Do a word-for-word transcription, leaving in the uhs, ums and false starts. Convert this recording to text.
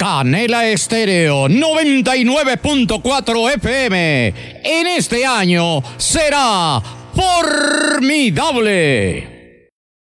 Canela Estéreo noventa y nueve punto cuatro F M. En este año será formidable.